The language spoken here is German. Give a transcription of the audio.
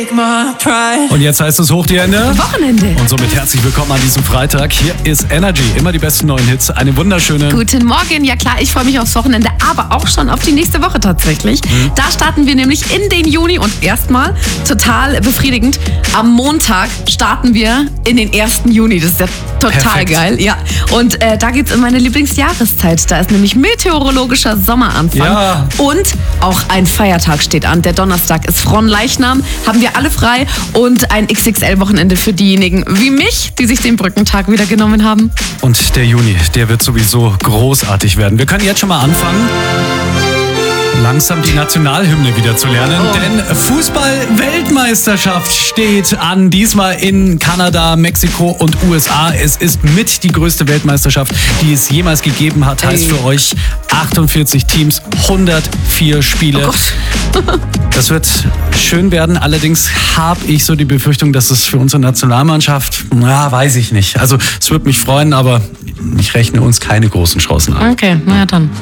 Und jetzt heißt es hoch die Hände. Wochenende. Und somit herzlich willkommen an diesem Freitag. Hier ist Energy. Immer die besten neuen Hits. Eine wunderschöne... Guten Morgen. Ja klar, ich freue mich aufs Wochenende, aber auch schon auf die nächste Woche tatsächlich. Da starten wir nämlich in den Juni und erstmal total befriedigend. Am Montag starten wir in den 1. Juni. Das ist ja total Perfekt. geil. Ja. Und da geht's in meine Lieblingsjahreszeit. Da ist nämlich meteorologischer Sommeranfang. Ja. Und auch ein Feiertag steht an. Der Donnerstag ist Fronleichnam. Haben wir alle frei. Und ein XXL-Wochenende für diejenigen wie mich, die sich den Brückentag wieder genommen haben. Und der Juni, der wird sowieso großartig werden. Wir können jetzt schon mal anfangen, langsam die Nationalhymne wieder zu lernen, denn Fußball-Weltmeisterschaft steht an, diesmal in Kanada, Mexiko und USA. Es ist mit die größte Weltmeisterschaft, die es jemals gegeben hat. Heißt für euch 48 Teams, 104 Spiele. Das wird schön werden, allerdings habe ich so die Befürchtung, dass es für unsere Nationalmannschaft, weiß ich nicht. Also es würde mich freuen, aber ich rechne uns keine großen Chancen an. Okay, na ja dann.